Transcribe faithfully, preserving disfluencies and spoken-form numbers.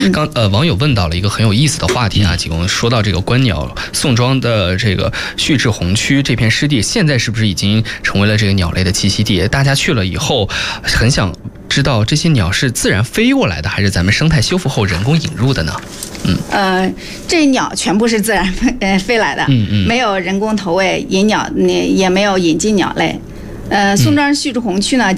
刚呃，网友问到了一个很有意思的话题啊，济公说到这个观鸟宋庄的这个旭志红区这片湿地，现在是不是已经成为了这个鸟类的栖息地？大家去了以后，很想知道这些鸟是自然飞过来的，还是咱们生态修复后人工引入的呢？嗯， 呃，这鸟全部是自然飞呃飞来的， 嗯嗯， 没有人工投喂引鸟，也没有引进鸟类。呃，宋庄旭志红区呢。